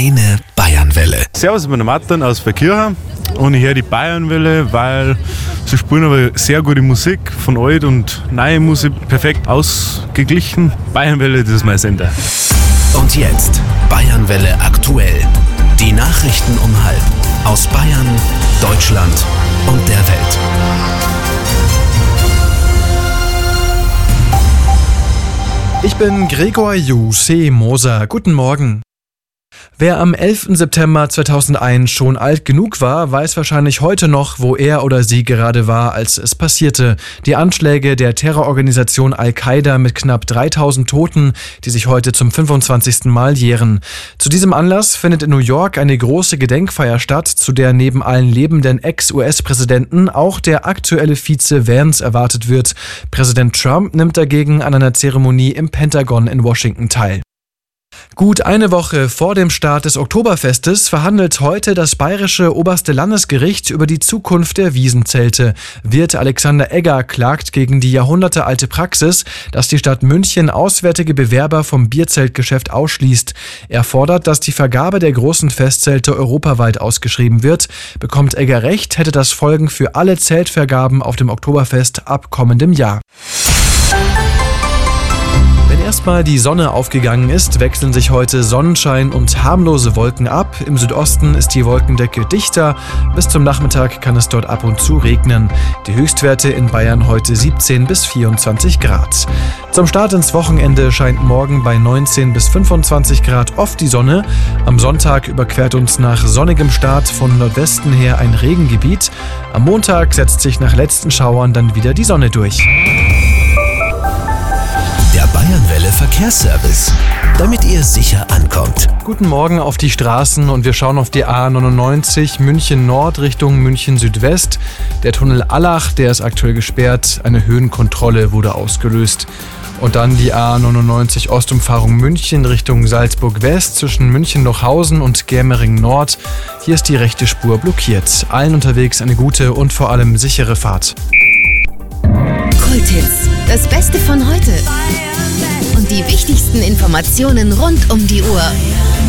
Deine Bayernwelle. Servus, ich bin der Martin aus Verkirchen und ich höre die Bayernwelle, weil sie spielen aber sehr gute Musik, von alt und neue Musik, perfekt ausgeglichen. Bayernwelle, das ist mein Sender. Und jetzt Bayernwelle aktuell. Die Nachrichten um 12:30 aus Bayern, Deutschland und der Welt. Ich bin Gregor Moser. Guten Morgen. Wer am 11. September 2001 schon alt genug war, weiß wahrscheinlich heute noch, wo er oder sie gerade war, als es passierte. Die Anschläge der Terrororganisation Al-Qaida mit knapp 3000 Toten, die sich heute zum 25. Mal jähren. Zu diesem Anlass findet in New York eine große Gedenkfeier statt, zu der neben allen lebenden Ex-US-Präsidenten auch der aktuelle Vize Vance erwartet wird. Präsident Trump nimmt dagegen an einer Zeremonie im Pentagon in Washington teil. Gut eine Woche vor dem Start des Oktoberfestes verhandelt heute das Bayerische Oberste Landesgericht über die Zukunft der Wiesenzelte. Wirt Alexander Egger klagt gegen die jahrhundertealte Praxis, dass die Stadt München auswärtige Bewerber vom Bierzeltgeschäft ausschließt. Er fordert, dass die Vergabe der großen Festzelte europaweit ausgeschrieben wird. Bekommt Egger recht, hätte das Folgen für alle Zeltvergaben auf dem Oktoberfest ab kommendem Jahr. Wenn erstmal die Sonne aufgegangen ist, wechseln sich heute Sonnenschein und harmlose Wolken ab. Im Südosten ist die Wolkendecke dichter. Bis zum Nachmittag kann es dort ab und zu regnen. Die Höchstwerte in Bayern heute 17 bis 24 Grad. Zum Start ins Wochenende scheint morgen bei 19 bis 25 Grad oft die Sonne. Am Sonntag überquert uns nach sonnigem Start von Nordwesten her ein Regengebiet. Am Montag setzt sich nach letzten Schauern dann wieder die Sonne durch. Der Bayernwelle Verkehrsservice, damit ihr sicher ankommt. Guten Morgen auf die Straßen und wir schauen auf die A99 München Nord Richtung München Südwest. Der Tunnel Allach, der ist aktuell gesperrt. Eine Höhenkontrolle wurde ausgelöst. Und dann die A99 Ostumfahrung München Richtung Salzburg West zwischen München-Lochhausen und Germering Nord. Hier ist die rechte Spur blockiert. Allen unterwegs eine gute und vor allem sichere Fahrt. Kulthits, das Beste von heute und die wichtigsten Informationen rund um die Uhr.